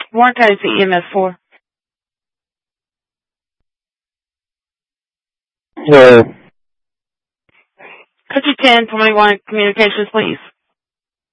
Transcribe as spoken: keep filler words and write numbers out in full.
What is the E M S for? Hello. Could you ten twenty-one communications, please?